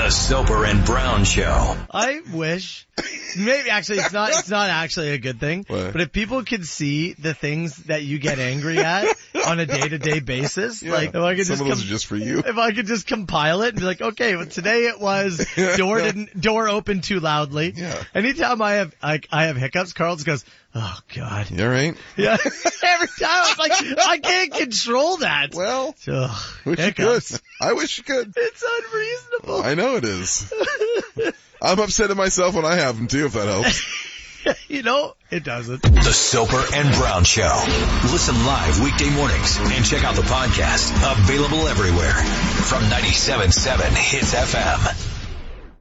The Soper and Brown Show. I wish, maybe actually it's not actually a good thing, What? but if people could see the things that you get angry at on a day-to-day basis, Yeah. like if I could Some of those are just for you. if I could just compile it and be like, okay, well today it was door opened too loudly. Yeah. Anytime I have hiccups, Carl just goes, oh God. You all right? Yeah. Every time I'm like, I can't control that. Well, Ugh, wish you hiccups. could. I wish you could. It's unreasonable. I know it is. I'm upset at myself when I have them too, if that helps. You know, it doesn't. The Soper and Brown Show. Listen live weekday mornings and check out the podcast. Available everywhere. From 97.7 Hits FM.